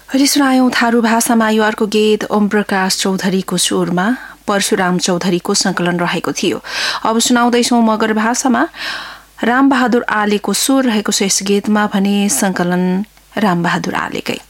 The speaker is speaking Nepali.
अहिले सुनायौं थारू भाषामा यो अर्को गीत ओम प्रकाश चौधरीको स्वरमा परशुराम चौधरीको संकलन रहेको थियो। अब सुनाउँदैछौं मगर भाषामा रामबहादुर आलेको स्वर रहेको छ यस गीतमा भने संकलन रामबहादुर आलेकै।